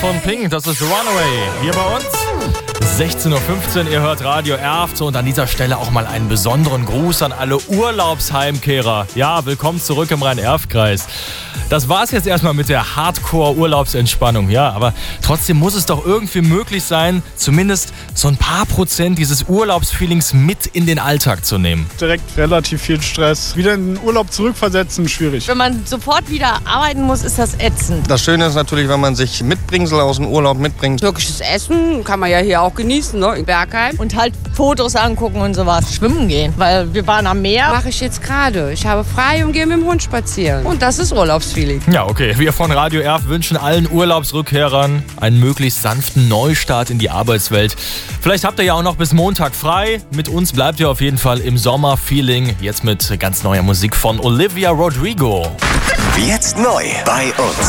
von Pink, das ist Runaway. Hier bei uns 16.15 Uhr, ihr hört Radio Erft. Und an dieser Stelle auch mal einen besonderen Gruß an alle Urlaubsheimkehrer. Ja, willkommen zurück im Rhein-Erft-Kreis. Das war's jetzt erstmal mit der Hardcore-Urlaubsentspannung. Ja, aber trotzdem muss es doch irgendwie möglich sein, zumindest so ein paar Prozent dieses Urlaubsfeelings mit in den Alltag zu nehmen. Direkt relativ viel Stress. Wieder in den Urlaub zurückversetzen, schwierig. Wenn man sofort wieder arbeiten muss, ist das ätzend. Das Schöne ist natürlich, wenn man sich Mitbringsel aus dem Urlaub mitbringt. Türkisches Essen kann man ja hier auch genießen, ne? In Bergheim. Und halt Fotos angucken und sowas. Schwimmen gehen, weil wir waren am Meer. Mache ich jetzt gerade. Ich habe frei und gehe mit dem Hund spazieren. Und das ist Urlaubsfeeling. Ja, okay. Wir von Radio Erft wünschen allen Urlaubsrückkehrern einen möglichst sanften Neustart in die Arbeitswelt. Vielleicht habt ihr ja auch noch bis Montag frei. Mit uns bleibt ihr auf jeden Fall im Sommerfeeling. Jetzt mit ganz neuer Musik von Olivia Rodrigo. Jetzt neu bei uns.